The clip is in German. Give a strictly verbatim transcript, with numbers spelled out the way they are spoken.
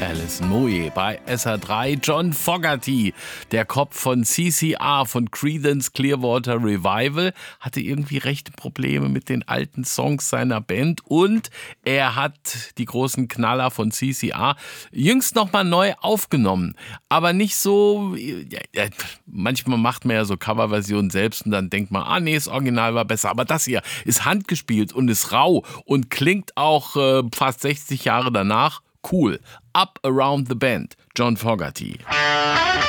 Alison Moye bei S R drei. John Fogerty, der Kopf von C C R, von Creedence Clearwater Revival, hatte irgendwie rechte Probleme mit den alten Songs seiner Band und er hat die großen Knaller von C C R jüngst nochmal neu aufgenommen. Aber nicht so, ja, ja, manchmal macht man ja so Coverversionen selbst und dann denkt man, ah nee, das Original war besser. Aber das hier ist handgespielt und ist rau und klingt auch äh, fast sechzig Jahre danach cool. Up Around the Bend, John Fogerty.